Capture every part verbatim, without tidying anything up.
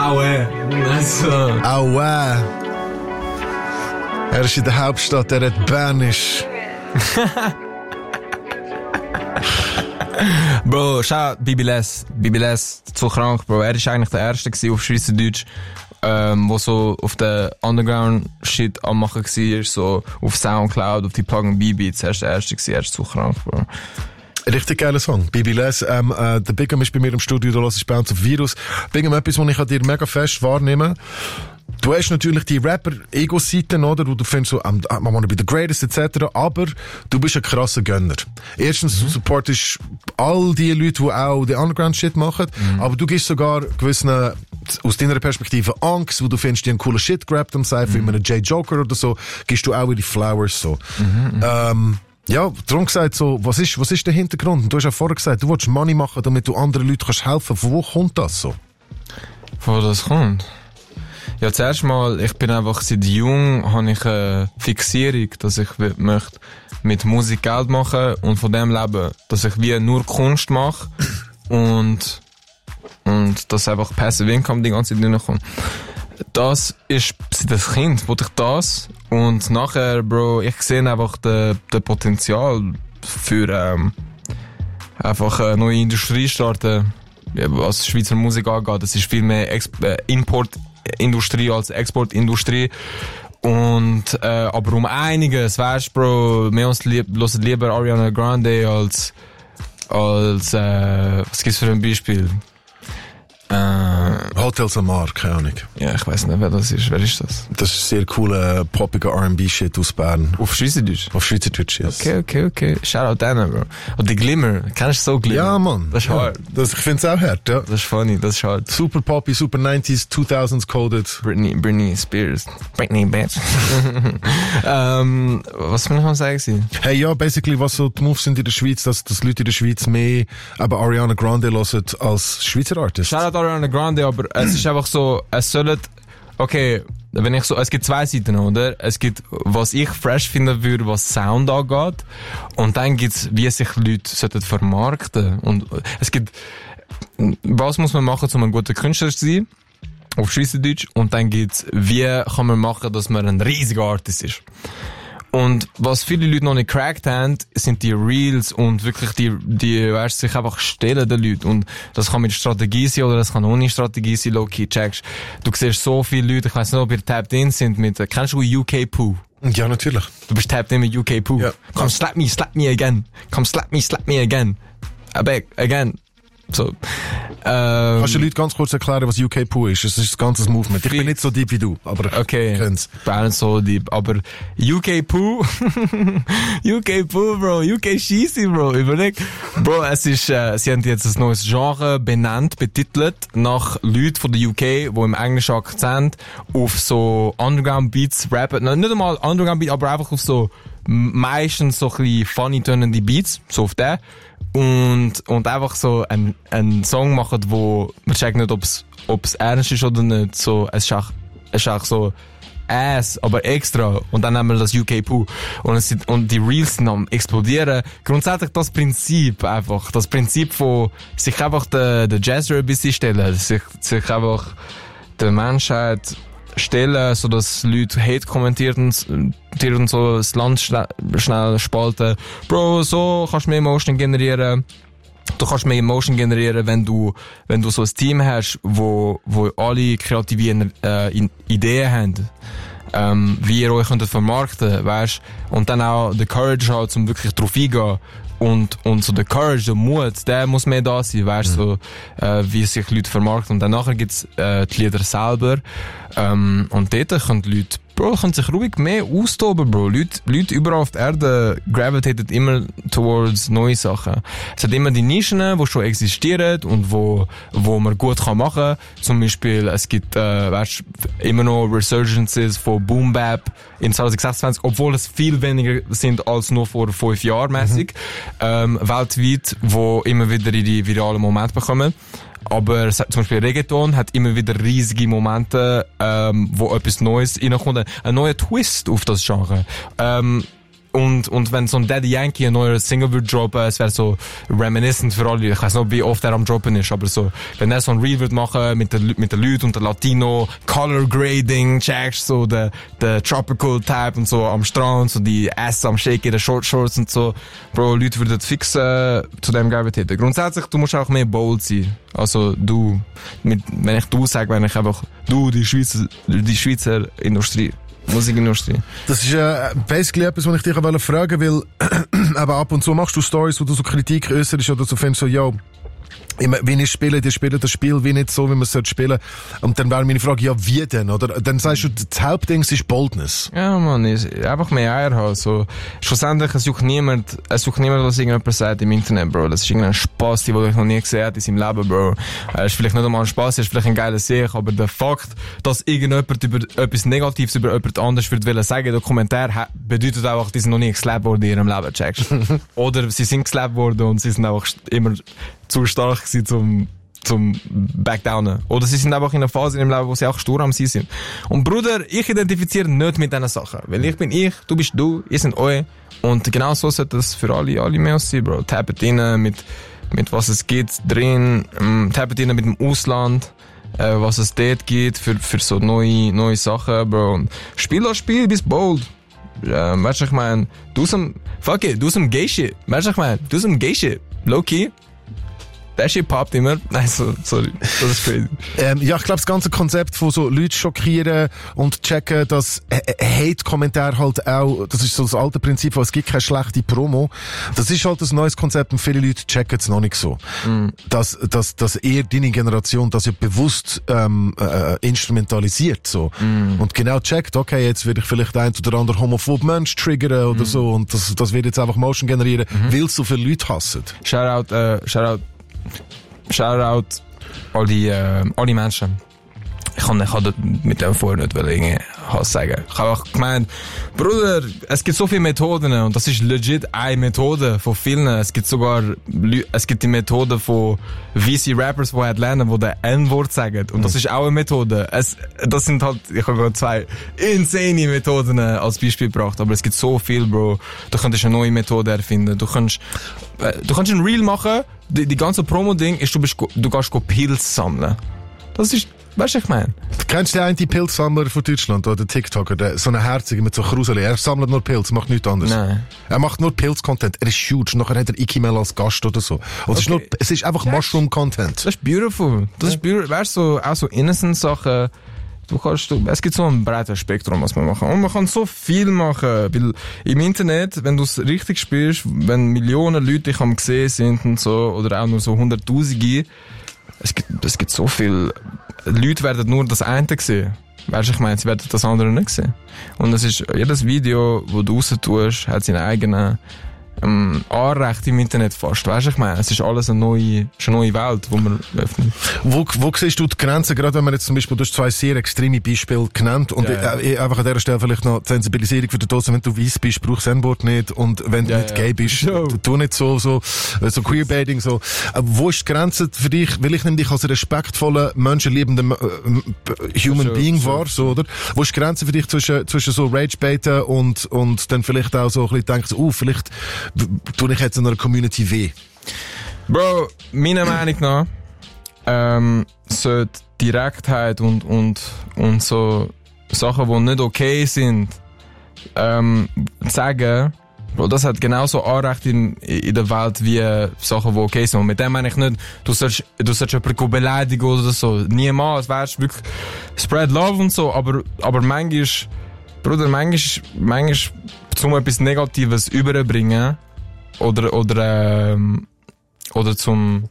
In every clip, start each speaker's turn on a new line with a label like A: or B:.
A: Aue. Also.
B: Aue. Er ist in der Hauptstadt, er hat Bernisch.
A: Bro, schau, Bibi Les. Bibi Les, zu krank, Bro. Er ist eigentlich der Erste gewesen auf Schweizerdeutsch, ähm, wo so auf der Underground-Shit am machen war, so auf Soundcloud, auf die Plug and B-Beats. Er ist der Erste gewesen, er ist zu krank, Bro.
B: Richtig geiler Song. Bibi Les, ähm, äh, der Bigam ist bei mir im Studio, du hörst bei uns auf Virus. Bigam, etwas, was ich an dir mega fest wahrnehme. Du hast natürlich die Rapper-Ego-Seiten, oder? Wo du findest so, I'm, I wanna be the greatest, et cetera. Aber du bist ein krasser Gönner. Erstens, mhm. du supportest all die Leute, die auch den Underground-Shit machen. Mhm. Aber du gibst sogar gewissen, aus deiner Perspektive Angst, wo du findest, die einen coolen Shit gerappt am Cypher, mhm. wie einen J Joker oder so, gibst du auch in die Flowers, so. Mhm. Ähm, ja, darum gesagt, so, was ist, was ist der Hintergrund? Und du hast ja vorher gesagt, du willst Money machen, damit du anderen Leuten kannst helfen. Von wo kommt das so?
A: Von wo das kommt? Ja, zuerst mal, ich bin einfach seit jung, habe ich eine Fixierung, dass ich möchte mit Musik Geld machen und von dem leben, dass ich wie nur Kunst mache und, und dass einfach Passive Income die ganze Zeit reinkommt. Das ist seit das Kind, wollte ich das. Und nachher, Bro, ich sehe einfach den, den Potenzial für ähm, einfach eine neue Industrie starten, was Schweizer Musik angeht. Das ist viel mehr Exp- äh, Importindustrie als Exportindustrie. Und äh, aber um einiges, weißt Bro, wir uns lieb, hören lieber Ariana Grande als als äh, was gibt's für ein Beispiel? Äh,
B: Hotel Samar, keine Ahnung.
A: Ja, ich weiss nicht, wer das ist. Wer ist das?
B: Das ist sehr cooler, poppiger R and B-Shit aus Bern.
A: Auf Schweizerdeutsch?
B: Auf Schweizerdeutsch, yes.
A: Okay, okay, okay. Shoutout denen, Bro. Und die Glimmer. Kennst du so Glimmer?
B: Ja, Mann.
A: Das ist
B: ja.
A: hart.
B: Das, ich find's auch hart, ja.
A: Das ist funny, das ist hart.
B: Super poppy, super nineties, zweitausends coded.
A: Britney, Britney Spears. Britney, bitch. ähm, was will ich noch sagen?
B: Hey, ja, basically, was so die Moves sind in der Schweiz, dass, dass Leute in der Schweiz mehr aber Ariana Grande hören als Schweizer Artist.
A: Shoutout Ariana Grande, aber es ist einfach so, es sollen, okay, wenn ich so, es gibt zwei Seiten, oder? Es gibt, was ich fresh finden würde, was Sound angeht, und dann gibt's, wie sich Leute sollten vermarkten. Und es gibt, was muss man machen, um ein guter Künstler zu sein? Auf Schweizerdeutsch. Und dann gibt's, wie kann man machen, dass man ein riesiger Artist ist? Und was viele Leute noch nicht cracked haben, sind die Reels und wirklich die, die, weißt, sich einfach stellen den Leuten. Und das kann mit Strategie sein oder das kann ohne Strategie sein, low-key, checkst. Du siehst so viele Leute, ich weiss nicht, ob ihr tapped in sind mit, kennst du U K Poo?
B: Ja, natürlich.
A: Du bist tapped in mit U K Poo.
B: Ja.
A: Come slap me, slap me again. Come slap me, slap me again. I beg, again. So. Ähm,
B: Kannst du den Leuten ganz kurz erklären, was U K Poo ist? Das ist das ganze Movement. Ich bin nicht so deep wie du, aber ich
A: okay.
B: kenn's.
A: Ich bin auch nicht so deep, aber U K Poo, U K Poo, Bro, U K Cheesy, Bro, überleg. Bro, es ist, äh, sie haben jetzt ein neues Genre benannt, betitelt, nach Leuten von der U K, die im englischen Akzent auf so Underground-Beats rappen. Nein, nicht einmal Underground-Beats, aber einfach auf so, meistens so ein bisschen funny tönende Beats, so auf der. Und, und einfach so ein, ein Song machen, wo man checkt nicht, ob's, ob's ernst ist oder nicht. So, es ist auch, es ist auch so Ass, aber extra. Und dann haben wir das U K Poo. Und es sind, und die Reels sind am explodieren. Grundsätzlich das Prinzip einfach. Das Prinzip von, sich einfach der, der Jazzer ein bisschen stellen. Sich, sich einfach der Menschheit stellen, so dass Leute Hate kommentieren, und so das Land schnell, schnell spalten. Bro, so kannst du mehr Emotion generieren. Du kannst mehr Emotion generieren, wenn du, wenn du so ein Team hast, wo, wo alle kreative äh, Ideen haben. Ähm, wie ihr euch könnt vermarkten, weißt? Und dann auch den Courage halt, um wirklich drauf eingehen. Und, und so der Courage, der Mut, der muss mehr da sein, weißt, mhm. so, äh, wie sich Leute vermarkten. Und dann nachher gibt's, äh, die Lieder selber, ähm, und dort können die Leute, Bro, können sich ruhig mehr austoben, Bro. Leute, Leute überall auf der Erde gravitated immer towards neue Sachen. Es hat immer die Nischen, die schon existieren und wo, wo man gut kann machen. Zum Beispiel, es gibt, äh, weißt, immer noch Resurgences von Boom Bap in zwanzig sechsundzwanzig, obwohl es viel weniger sind als nur vor fünf Jahren mäßig, mhm. ähm, weltweit, wo immer wieder in die viralen Momente bekommen. Aber zum Beispiel Reggaeton hat immer wieder riesige Momente, ähm, wo etwas Neues reinkommt, ein neuer Twist auf das Genre. Ähm, Und, und wenn so ein Daddy Yankee ein neuer Single würde droppen, es wäre so reminiscent für alle. Ich weiß nicht, wie oft er am Droppen ist, aber so, wenn er so ein Reel würde machen mit den, mit den Leuten und der Latino, Color Grading, checkst, so, der, der Tropical Type und so am Strand, so die Ass am Shaken, die Short Shorts und so. Bro, Leute würden fix, äh, zu dem gravitieren. Grundsätzlich, du musst auch mehr bold sein. Also, du, mit, wenn ich du sage, wenn ich einfach, du, die Schweizer, die Schweizer Industrie. Musikindustrie.
B: Das ist äh, basically etwas, was ich dich fragen wollte, weil aber ab und zu machst du Stories, wo du so Kritik äußerst oder so findest, so, yo, wie nicht spielen, die spielen das Spiel wie nicht so, wie man es spielen sollte. Und dann wäre meine Frage, ja, wie denn? Oder dann sagst du, das Hauptding ist Boldness.
A: Ja, man, einfach mehr Eier haben. So. Schlussendlich, es juckt niemand, es juckt niemand, was irgendjemand sagt im Internet, Bro. Das ist irgendein Spaß, den ich noch nie gesehen habe in seinem Leben, Bro. Es ist vielleicht nicht einmal ein Spaß, es ist vielleicht ein geiler Sieg, aber der Fakt, dass irgendjemand über etwas Negatives über jemand anderes würde wollen sagen, der Kommentar, bedeutet auch, die sind noch nie geslappt worden in ihrem Leben, checkst. Oder sie sind geslappt worden und sie sind einfach immer zu stark gewesen zum, zum Backdownen. Oder sie sind einfach in einer Phase in ihrem Leben, wo sie auch stur am sein sind. Und Bruder, ich identifiziere nicht mit diesen Sachen. Weil ich bin ich, du bist du, ihr sind euch. Und genau so sollte das für alle, alle mehr sein, Bro. Tappet rein mit, mit was es gibt drin, ähm, tappet rein mit dem Ausland, äh, was es dort gibt für, für so neue, neue Sachen, Bro. Und Spiel das Spiel, bist bold. Ähm, weißt du, ich mein, du some, fuck it, du some gay shit. Weißt du, ich mein, du some gay shit. Low key. Der Shit poppt immer. Nein, so, sorry. Das ist crazy.
B: ähm, ja, ich glaube, das ganze Konzept von so Leute schockieren und checken, dass äh, Hate-Kommentar halt auch, das ist so das alte Prinzip, von, es gibt keine schlechte Promo. Das ist halt ein neues Konzept und viele Leute checken es noch nicht so. Mm. Dass, dass, dass eher deine Generation das ja bewusst ähm, äh, instrumentalisiert. So. Mm. Und genau checkt, okay, jetzt werde ich vielleicht ein oder andere homophob Mensch triggern oder mm. so und das, das wird jetzt einfach Motion generieren, mm-hmm. weil so viele Leute hassen.
A: Shoutout, äh, Shoutout Shoutout all die, äh, alle Menschen. Ich kann, ich kann mit dem vorher nicht irgendwie Hass sagen. Ich habe auch gemeint, Bruder, es gibt so viele Methoden und das ist legit eine Methode von vielen. Es gibt sogar, es gibt die Methode von weiße Rappers, die halt lernen, die den N-Wort sagen. Und das ist auch eine Methode. Es, das sind halt, ich habe gerade zwei insane Methoden als Beispiel gebracht, aber es gibt so viel, Bro. Du könntest eine neue Methode erfinden. Du kannst, du kannst ein Reel machen. Die, die ganze Promo-Ding ist, du bist, du gehst Pilz sammeln. Das ist, weißt du, ich meine.
B: Du kennst den einen Pilzsammler von Deutschland, oder der TikToker, der, so eine Herzige mit so Kruseli. Er sammelt nur Pilz, macht nichts anderes.
A: Nein.
B: Er macht nur Pilz-Content. Er ist huge. Nachher hat er Ikimel als Gast oder so. Und okay. es, ist nur, es ist einfach Mushroom-Content.
A: Das ist beautiful. Das ja. ist beautiful. Weißt du, so, auch so Innocent-Sachen. Du kannst, du, es gibt so ein breites Spektrum, was man machen. Und man kann so viel machen. Weil im Internet, wenn du es richtig spielst, wenn Millionen Leute dich am gesehen sind und so, oder auch nur so Hunderttausende, es gibt, es gibt so viel, Leute werden nur das eine sehen. Weißt du, ich meine, sie werden das andere nicht sehen. Und es ist, jedes Video, wo du raus tust, hat seine eigene, ähm, Anrecht im Internet fast. Weißt du, ich meine, es ist alles eine neue, eine neue Welt, wo man öffnet.
B: Wo, wo siehst du die Grenzen, gerade wenn man jetzt zum Beispiel, du hast zwei sehr extreme Beispiele genannt und ja, ja. Äh, einfach an dieser Stelle vielleicht noch die Sensibilisierung für die Dosen, wenn du weiss bist, brauchst du N-Wort nicht und wenn du ja, nicht ja. gay bist, ja. tu nicht so, so, so Queerbaiting, so. Äh, wo ist die Grenze für dich? Weil ich nehme dich als respektvoller, menschenliebender äh, Human sure, Being sure. wahr, so, oder? Wo ist die Grenze für dich zwischen, zwischen so Rage-Baiten und, und dann vielleicht auch so ein bisschen denkst, oh, vielleicht tue ich jetzt in einer Community weh?
A: Bro, meiner Meinung nach ähm, sollte Direktheit und, und, und so Sachen, die nicht okay sind, ähm, sagen, Bro, das hat genauso Anrecht in, in der Welt wie Sachen, die okay sind. Und mit dem meine ich nicht, du sollst, du sollst jemanden beleidigen oder so. Niemals, weißt du, wirklich spread love und so, aber, aber manchmal, Bruder, manchmal, manchmal zum etwas Negatives überbringen, oder, oder, ähm, oder zum,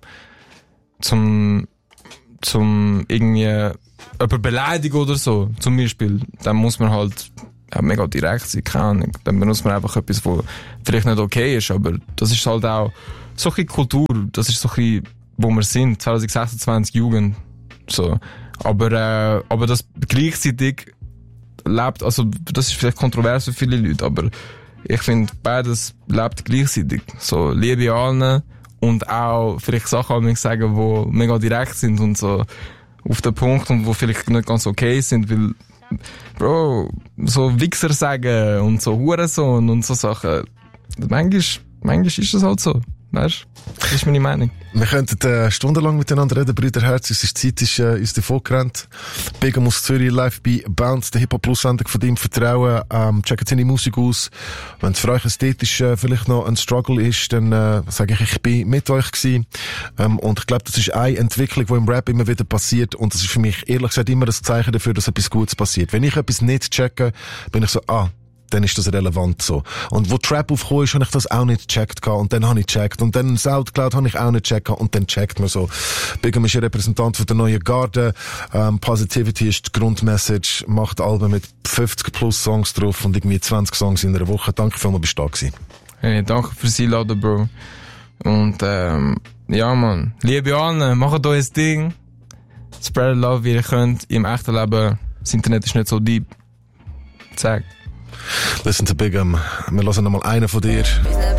A: zum, zum irgendwie jemanden beleidigen oder so, zum Beispiel, dann muss man halt ja, mega direkt sein, keine Ahnung. Dann benutzt man einfach etwas, was vielleicht nicht okay ist, aber das ist halt auch so ein bisschen Kultur, das ist so ein bisschen, wo wir sind, zwanzig sechsundzwanzig Jugend, so. Aber, äh, aber das gleichzeitig lebt, also, das ist vielleicht kontrovers für viele Leute, aber ich finde, beides lebt gleichzeitig. So, Liebe allen und auch vielleicht Sachen sagen, die mega direkt sind und so auf den Punkt und wo vielleicht nicht ganz okay sind, weil Bro, so Wichser sagen und so Hurensohn und so Sachen. Manchmal, manchmal ist es halt so. Weißt du? Das ist meine Meinung.
B: Wir könnten äh, stundenlang miteinander reden, Brüderherz. Unsere Zeit ist äh, uns davon gerannt. Big aus Zürich, live bei Bounce, der Hip-Hop-Plus-Sendung von deinem Vertrauen. Ähm, checkt seine Musik aus. Wenn es für euch ästhetisch äh, vielleicht noch ein Struggle ist, dann äh, sage ich, ich bin mit euch gewesen. Ähm, und ich glaube, das ist eine Entwicklung, die im Rap immer wieder passiert. Und das ist für mich, ehrlich gesagt, immer ein Zeichen dafür, dass etwas Gutes passiert. Wenn ich etwas nicht checke, bin ich so, ah, dann ist das relevant so. Und wo Trap aufgekommen ist, habe ich das auch nicht gecheckt gehabt. Und dann habe ich gecheckt. Und dann Soundcloud habe ich auch nicht gecheckt gehabt. Und dann checkt man so. Bigam ist ein Repräsentant von der neuen Garde. Ähm, Positivity ist die Grundmessage. Macht Alben mit fünfzig plus Songs drauf und irgendwie zwanzig Songs in einer Woche. Danke vielmals, bist du da gewesen.
A: Hey, danke fürs Einladen, Bro. Und, ähm, ja, man. Liebe allen, macht euer Ding. Spread love, wie ihr könnt. Im echten Leben, das Internet ist nicht so deep. Zack.
B: Listen to Bigam. Wir hören nochmal einen von dir.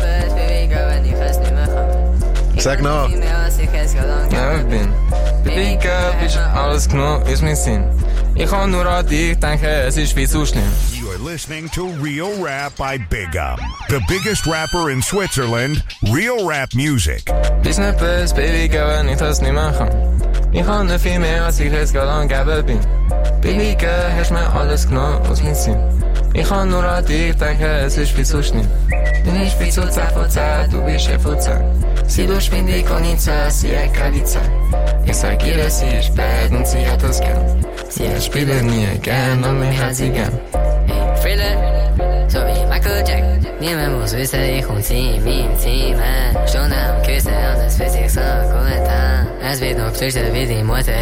B: Sag nach.
A: Ja, ich bin. Bigam ist alles genug, ist mein Sinn. Ich kann nur an dich denken, es ist wie so schlimm.
C: You are listening to Real Rap by Bigam, the biggest rapper in Switzerland. Real Rap Music.
A: Bist nicht böse, Baby, wenn ich das nicht mehr kann. Ich kann nicht viel mehr, als ich jetzt gerade angeben bin. Baby, hast mir alles genommen aus meinem Sinn. Ich kann nur an dich denken, es ist wie so schlimm. Denn ich bin zu zehn von zehn, du bist elf von zehn. Sie durchspinnt die Konnize, sie hat keine Zeit. Ich sag ihr, sie ist bad und sie hat das gern. Sie hat Spiele nie gern und mich hat sie gern.
D: Thriller, so wie Michael Jackson. Niemand muss wissen, ich und sie wie im Team. Stunden am Küssen und es fühlt sich so gut an. Es wird noch flüchten wie die Mutter.